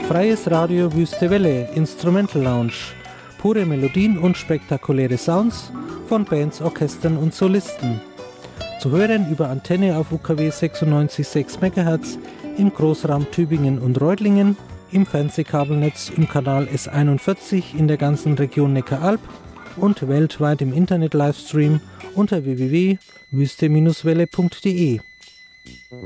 Freies Radio Wüste Welle, Instrumental Lounge. Pure Melodien und spektakuläre Sounds von Bands, Orchestern und Solisten. Zu hören über Antenne auf UKW 96,6 MHz im Großraum Tübingen und Reutlingen, im Fernsehkabelnetz im Kanal S41 in der ganzen Region Neckaralb und weltweit im Internet-Livestream unter www.wüste-welle.de.